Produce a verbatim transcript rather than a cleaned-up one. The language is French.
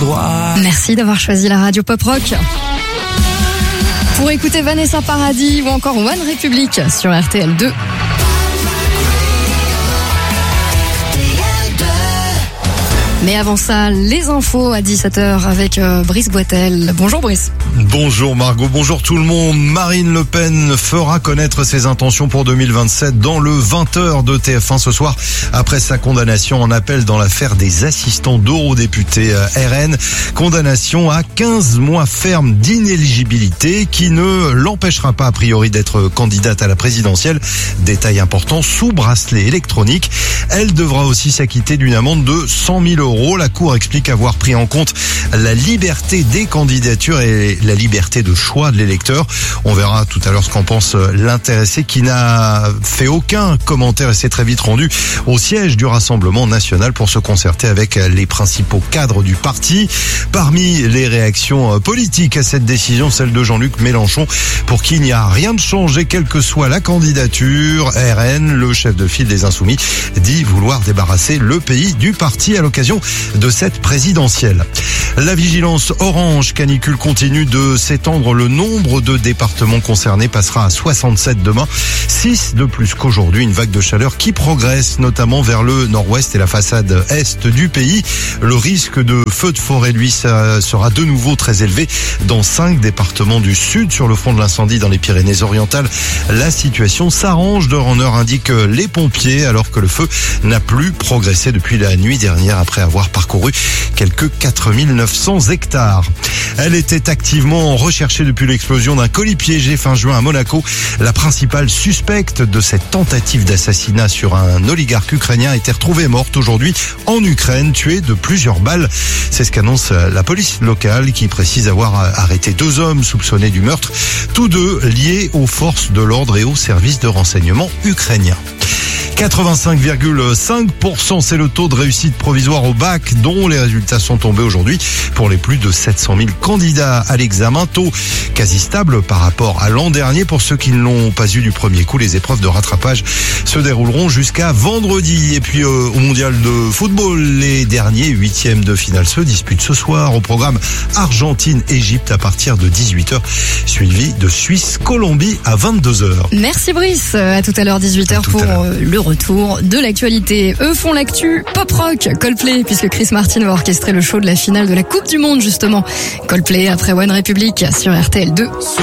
endroit. Merci d'avoir choisi la radio Pop Rock. Pour écouter Vanessa Paradis ou encore One Republic sur R T L deux. Mais avant ça, les infos à dix-sept heures avec euh, Brice Boitel. Bonjour Brice. Bonjour Margot, bonjour tout le monde. Marine Le Pen fera connaître ses intentions pour deux mille vingt-sept dans le vingt heures de T F un ce soir, après sa condamnation en appel dans l'affaire des assistants d'eurodéputés R N. Condamnation à quinze mois ferme d'inéligibilité qui ne l'empêchera pas a priori d'être candidate à la présidentielle. Détail important, sous bracelet électronique. Elle devra aussi s'acquitter d'une amende de cent mille euros. La Cour explique avoir pris en compte la liberté des candidatures et la liberté de choix de l'électeur. On verra tout à l'heure ce qu'en pense l'intéressé qui n'a fait aucun commentaire et s'est très vite rendu au siège du Rassemblement national pour se concerter avec les principaux cadres du parti. Parmi les réactions politiques à cette décision, celle de Jean-Luc Mélenchon, pour qui il n'y a rien de changé quelle que soit la candidature. R N, le chef de file des Insoumis, dit vouloir débarrasser le pays du parti à l'occasion de cette présidentielle. La vigilance orange canicule continue de s'étendre. Le nombre de départements concernés passera à soixante-sept demain, six de plus qu'aujourd'hui. Une vague de chaleur qui progresse notamment vers le nord-ouest et la façade est du pays. Le risque de feu de forêt, lui, sera de nouveau très élevé dans cinq départements du sud. Sur le front de l'incendie dans les Pyrénées-Orientales, la situation s'arrange d'heure en heure, indiquent les pompiers, alors que le feu n'a plus progressé depuis la nuit dernière après avoir parcouru quelques quatre mille neuf cents hectares. Elle était activement recherchée depuis l'explosion d'un colis piégé fin juin à Monaco. La principale suspecte de cette tentative d'assassinat sur un oligarque ukrainien a été retrouvée morte aujourd'hui en Ukraine, tuée de plusieurs balles. C'est ce qu'annonce la police locale qui précise avoir arrêté deux hommes soupçonnés du meurtre, tous deux liés aux forces de l'ordre et aux services de renseignement ukrainiens. quatre-vingt-cinq virgule cinq pour cent, c'est le taux de réussite provisoire au bac dont les résultats sont tombés aujourd'hui pour les plus de sept cent mille candidats à l'examen. Taux quasi stable par rapport à l'an dernier. Pour ceux qui ne l'ont pas eu du premier coup, les épreuves de rattrapage se dérouleront jusqu'à vendredi. Et puis euh, au mondial de football, les derniers huitièmes de finale se disputent ce soir. Au programme Argentine-Égypte à partir de dix-huit heures, suivi de Suisse-Colombie à vingt-deux heures. Merci Brice. À tout à l'heure dix-huit heures pour euh, le retour de l'actualité. Eux font l'actu pop rock Coldplay, puisque Chris Martin va orchestrer le show de la finale de la Coupe du Monde justement. Coldplay après One Republic sur R T L deux.